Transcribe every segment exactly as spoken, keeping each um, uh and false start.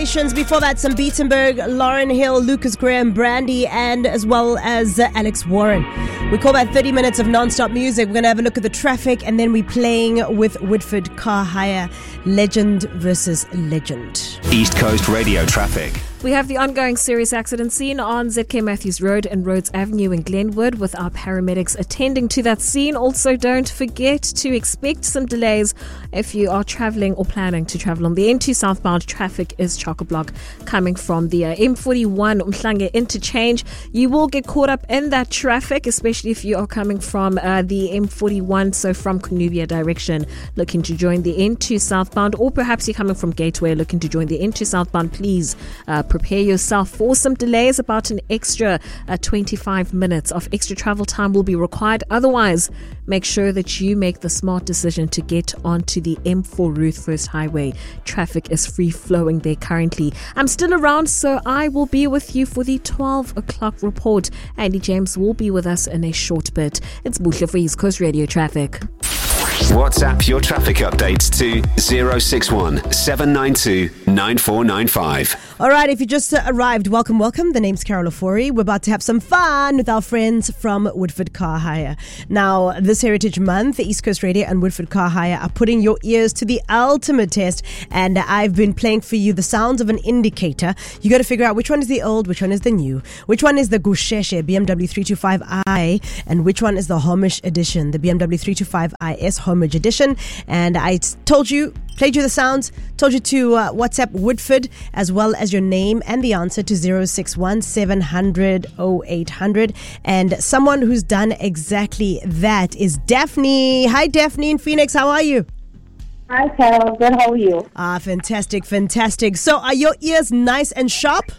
Congratulations. Before that, some Beatenberg, Lauren Hill, Lucas Graham, Brandy, and as well as uh, Alex Warren. We call that thirty minutes of non-stop music. We're going to have a look at the traffic, and then we're playing with Woodford Car Hire, legend versus legend. East Coast Radio traffic. We have the ongoing serious accident scene on Z K Matthews Road and Rhodes Avenue in Glenwood, with our paramedics attending to that scene. Also, don't forget to expect some delays if you are travelling or planning to travel on the N two southbound. Traffic is chock-a-block coming from the uh, M forty-one Umhlanga interchange. You will get caught up in that traffic, especially if you are coming from uh, the M forty-one, so from Cornubia direction, looking to join the N two southbound, or perhaps you're coming from Gateway looking to join the N two southbound. Please uh, prepare yourself for some delays. About an extra uh, twenty-five minutes of extra travel time will be required. Otherwise, make sure that you make the smart decision to get onto the M four Ruth First Highway. Traffic is free flowing there currently. I'm still around, so I will be with you for the twelve o'clock report. Andy James will be with us in a short bit. It's Buhle for East Coast Radio Traffic. WhatsApp your traffic updates to zero six one seven nine two nine four nine five. All right, if you just uh, arrived, welcome, welcome. The name's Carol Ofori. We're about to have some fun with our friends from Woodford Car Hire. Now, this Heritage Month, East Coast Radio and Woodford Car Hire are putting your ears to the ultimate test, and I've been playing for you the sounds of an indicator. You got to figure out which one is the old, which one is the new, which one is the Gusheshe B M W three twenty-five i, and which one is the Homage Edition, the B M W three twenty-five i S Homage Edition. And I told you, played you the sounds, told you to uh, WhatsApp Woodford as well as your name and the answer to zero six one seven hundred oh eight hundred. And someone who's done exactly that is Daphne. Hi, Daphne in Phoenix. How are you? Hi, Carol. Good. How are you? Ah, fantastic, fantastic. So are your ears nice and sharp?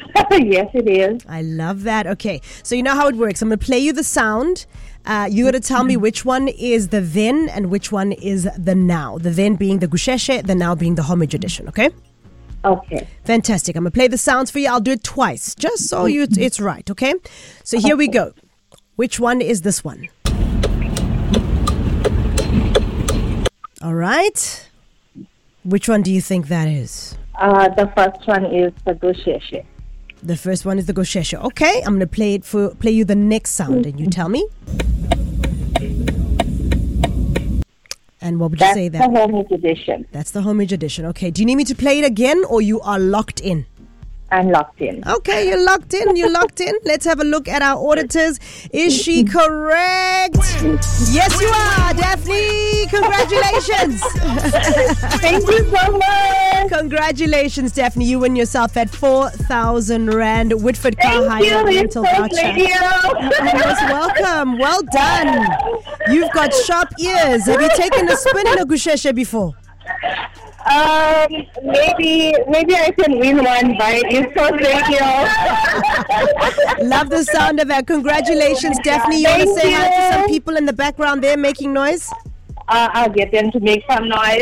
Yes, it is. I love that. Okay, so you know how it works. I'm going to play you the sound. Uh, you got to tell me which one is the then and which one is the now. The then being the Gusheshe, the now being the Homage Edition, okay? Okay. Fantastic. I'm going to play the sounds for you. I'll do it twice, just so you it's right, okay? So here we go. Which one is this one? All right. Which one do you think that is? Uh, the first one is the Gusheshe. The first one is the Gusheshe. Okay, I'm going to play it for play you the next sound, and you tell me. And what would you That's say that? That's the Homage Edition. That's the Homage Edition. Okay, do you need me to play it again, or you are locked in? I'm locked in. Okay, you're locked in. You're locked in. Let's have a look at our auditors. Is she correct? Yes, you are, Daphne. Congratulations. Thank you so much. Congratulations, Daphne. You win yourself at four thousand Rand Woodford Car Hire rental voucher. Most welcome. Well done. You've got sharp ears. Have you taken a spin in a Gusheshe before? Um, maybe, maybe I can win one by East Coast Radio. Love the sound of that. Congratulations, Daphne. You want to say hi to some people in the background there making noise? Uh, I'll get them to make some noise.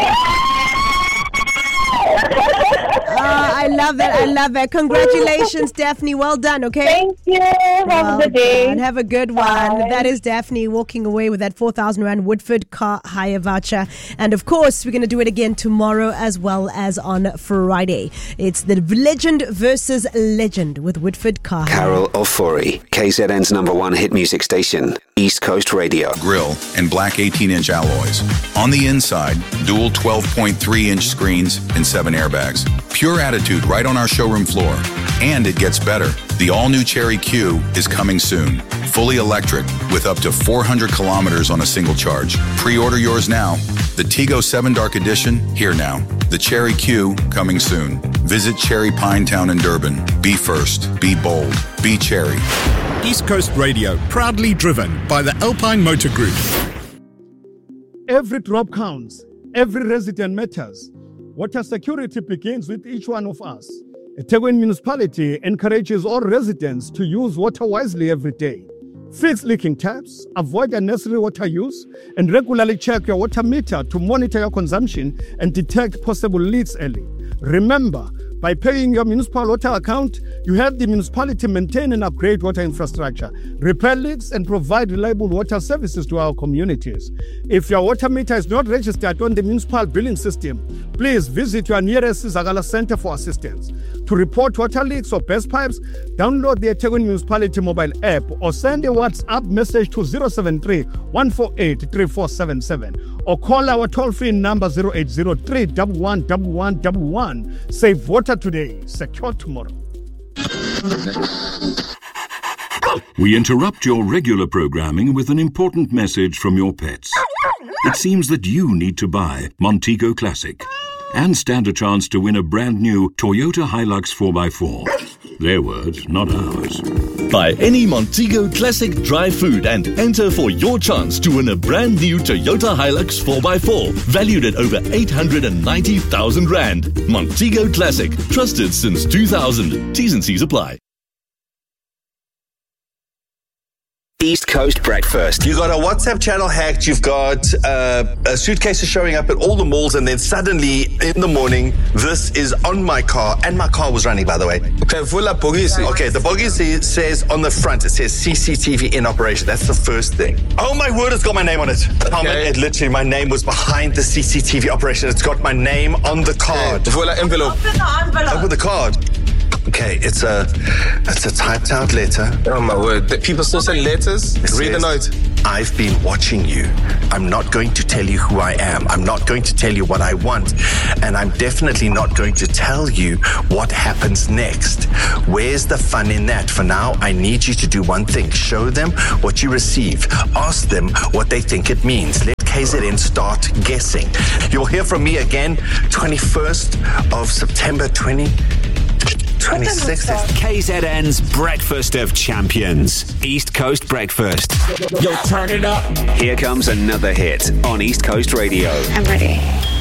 Oh, I love it. I love it. Congratulations, Daphne. Well done, okay? Thank you. Have well a good day. Done. Have a good one. Bye. That is Daphne walking away with that four thousand Rand Woodford Car Hire voucher. And of course, we're going to do it again tomorrow as well as on Friday. It's the legend versus legend with Woodford Car Hire. Carol Ofori, K Z N's number one hit music station, East Coast Radio. Grille and black eighteen inch alloys. On the inside, dual twelve point three inch screens and seven airbags. Pure attitude right on our showroom floor. And it gets better. The all-new Cherry Q is coming soon. Fully electric with up to four hundred kilometers on a single charge. Pre-order yours now. The Tigo seven Dark Edition, here now. The Cherry Q, coming soon. Visit Cherry Pinetown in Durban. Be first. Be bold. Be Cherry. East Coast Radio, proudly driven by the Alpine Motor Group. Every drop counts. Every resident matters. Water security begins with each one of us. eThekwini Municipality encourages all residents to use water wisely every day. Fix leaking taps, avoid unnecessary water use, and regularly check your water meter to monitor your consumption and detect possible leaks early. Remember, By paying your municipal water account, you help the municipality maintain and upgrade water infrastructure, repair leaks, and provide reliable water services to our communities. If your water meter is not registered on the municipal billing system, please visit your nearest Zagala Center for assistance. To report water leaks or burst pipes, download the eThekwini Municipality mobile app or send a WhatsApp message to zero seven three, one four eight, three four seven seven or call our toll-free number zero eight zero, three one one, one one one one. Save water today, secure tomorrow. We interrupt your regular programming with an important message from your pets. It seems that you need to buy Montego Classic and stand a chance to win a brand new Toyota Hilux four by four. Their words, not ours. Buy any Montego Classic dry food and enter for your chance to win a brand new Toyota Hilux four by four, valued at over eight hundred ninety thousand rand. Montego Classic, trusted since two thousand. T's and C's apply. East Coast Breakfast. You got a WhatsApp channel hacked. You've got uh, uh, suitcases showing up at all the malls, and then suddenly in the morning, this is on my car, and my car was running, by the way. Okay, okay, the bogisi says on the front, it says C C T V in operation. That's the first thing. Oh my word, it's got my name on it. Okay. It literally, my name was behind the C C T V operation. It's got my name on the card. Okay. Envelope. Open the envelope. Open the card. Okay, it's a it's a typed out letter. Oh my word. The people still send letters? It Read the note. I've been watching you. I'm not going to tell you who I am. I'm not going to tell you what I want. And I'm definitely not going to tell you what happens next. Where's the fun in that? For now, I need you to do one thing. Show them what you receive. Ask them what they think it means. Let K Z N start guessing. You'll hear from me again twenty-first of September twenty twenty-six. K Z N's Breakfast of Champions. East Coast Breakfast. Yo, turn it up. Here comes another hit on East Coast Radio. I'm ready.